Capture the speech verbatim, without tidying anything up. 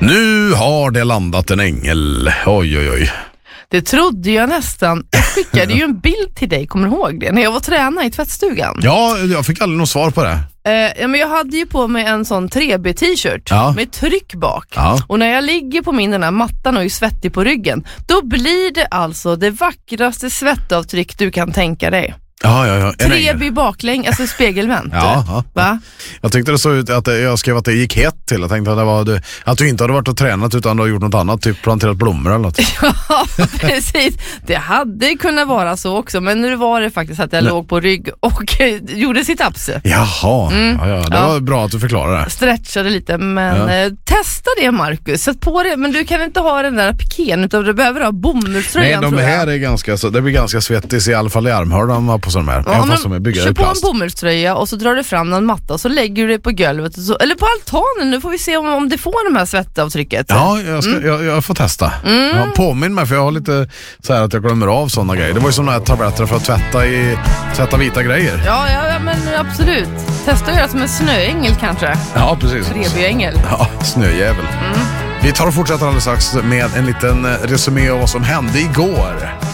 Nu har det landat en ängel. Oj, oj, oj. Det trodde jag nästan. Jag skickade ju en bild till dig, kommer du ihåg det? När jag var tränare i tvättstugan. Ja, jag fick aldrig något svar på det. Eh, ja, men jag hade ju på mig en sån tre B-t-shirt ja. med tryck bak. Ja. Och när jag ligger på min den här mattan och är svettig på ryggen, då blir det alltså det vackraste svettavtryck du kan tänka dig. Ja, ja, ja. tre B baklänge, alltså spegelvänt. Ja, ja. Va? Jag tyckte det såg ut att det, jag skrev att det gick hett till. Jag tänkte att, det var, att du inte hade varit och tränat utan du har gjort något annat, typ planterat blommor eller något. Ja, precis. Det hade kunnat vara så också, men nu var det faktiskt att jag Nej. låg på rygg och gjorde sit-ups. Jaha, mm. ja, ja. det ja. var bra att du förklarade det. Stretchade lite, men ja. eh, testa det, Marcus. Sätt på det, men du kan inte ha den där pikén utan du behöver ha bomullströjan. Nej, de här är ganska, så, det blir ganska svettigt i alla fall i armhörnan på sån här. Ja, men, kör på en bomullströja och så drar du fram en matta och så lägger du det på golvet och så, eller på altanen. Nu får vi se om, om det får de här svettavtrycket. Ja, jag, ska, mm. jag, jag får testa. Mm. Jag påminn mig, för jag har lite så här att jag glömmer av sådana grejer. Det var ju sådana här tabletter för att tvätta, i, tvätta vita grejer. Ja, ja, ja, men absolut. Testa att göra som en snöängel kanske. Ja, precis. tre B-ängel. Ja, snöjävel. Mm. Vi tar och fortsätter alldeles strax med en liten resumé av vad som hände igår.